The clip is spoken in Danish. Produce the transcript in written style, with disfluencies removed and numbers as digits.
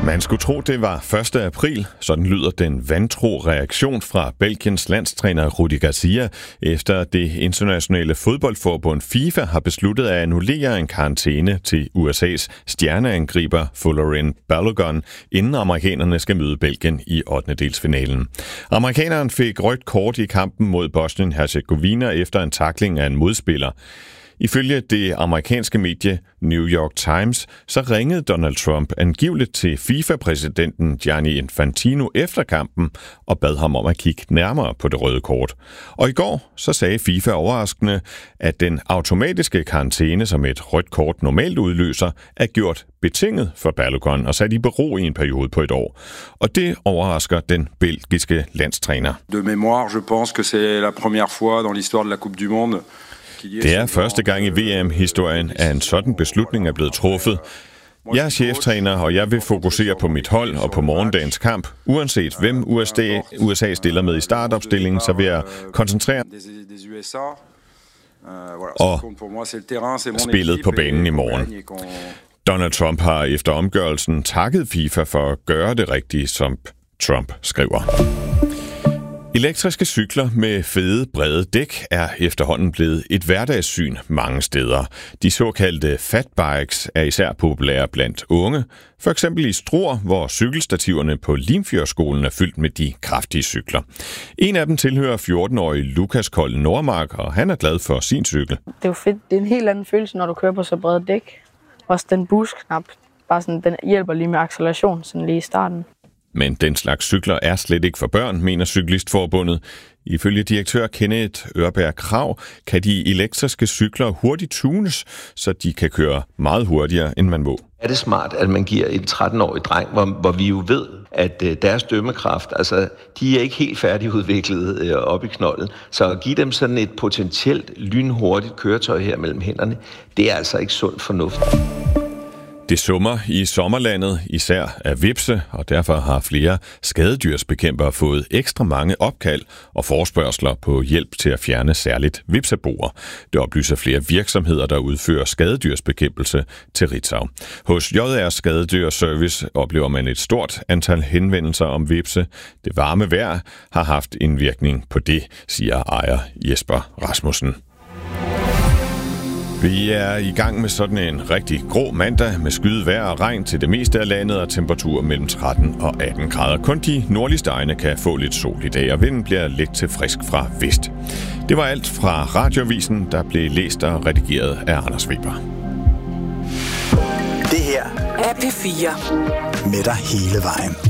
Man skulle tro, det var 1. april. Sådan lyder den vantro reaktion fra Belgiens landstræner Rudi Garcia, efter det internationale fodboldforbund FIFA har besluttet at annullere en karantæne til USA's stjerneangriber Folarin Balogun, inden amerikanerne skal møde Belgien i 8-delsfinalen. Amerikaneren fik rødt kort i kampen mod Bosnien-Herzegovina efter en tackling af en modspiller. Ifølge det amerikanske medie New York Times, så ringede Donald Trump angiveligt til FIFA-præsidenten Gianni Infantino efter kampen og bad ham om at kigge nærmere på det røde kort. Og i går så sagde FIFA overraskende, at den automatiske karantæne, som et rødt kort normalt udløser, er gjort betinget for Balogun og sat i bero i en periode på et år. Og det overrasker den belgiske landstræner. De mémoire, je pense que c'est la première fois dans l'histoire de la Coupe du Monde. Det er første gang i VM-historien, at en sådan beslutning er blevet truffet. Jeg er cheftræner, og jeg vil fokusere på mit hold og på morgendagens kamp. Uanset hvem USA stiller med i startopstillingen, så vil jeg koncentrere og spillet på banen i morgen. Donald Trump har efter omgørelsen takket FIFA for at gøre det rigtige, som Trump skriver. Elektriske cykler med fede, brede dæk er efterhånden blevet et hverdagssyn mange steder. De såkaldte fatbikes er især populære blandt unge, for eksempel i Struer, hvor cykelstativerne på Limfjordskolen er fyldt med de kraftige cykler. En af dem tilhører 14-årige Lukas Kold Nordmark, og han er glad for sin cykel. Det er jo fedt. Det er en helt anden følelse, når du kører på så brede dæk. Også den boost-knap, bare sådan, den hjælper lige med acceleration sådan lige i starten. Men den slags cykler er slet ikke for børn, mener Cyklistforbundet. Ifølge direktør Kenneth Ørberg Krag kan de elektriske cykler hurtigt tunes, så de kan køre meget hurtigere, end man må. Er det smart, at man giver en 13-årig dreng, hvor vi jo ved, at deres dømmekraft, altså de er ikke helt færdigudviklet op i knolden, så at give dem sådan et potentielt lynhurtigt køretøj her mellem hænderne, det er altså ikke sund fornuft. Det summer i sommerlandet, især af hvepse, og derfor har flere skadedyrsbekæmpere fået ekstra mange opkald og forespørgsler på hjælp til at fjerne særligt hvepseboer. Det oplyser flere virksomheder, der udfører skadedyrsbekæmpelse til Ritzau. Hos JR Skadedyrservice oplever man et stort antal henvendelser om hvepse. Det varme vejr har haft indvirkning på det, siger ejer Jesper Rasmussen. Vi er i gang med sådan en rigtig grå mandag med skyet vejr og regn til det meste af landet og temperatur mellem 13 og 18 grader. Kun de nordligste egne kan få lidt sol i dag, og vinden bliver let til frisk fra vest. Det var alt fra Radioavisen, der blev læst og redigeret af Anders Weber. Det her er P4 med dig hele vejen.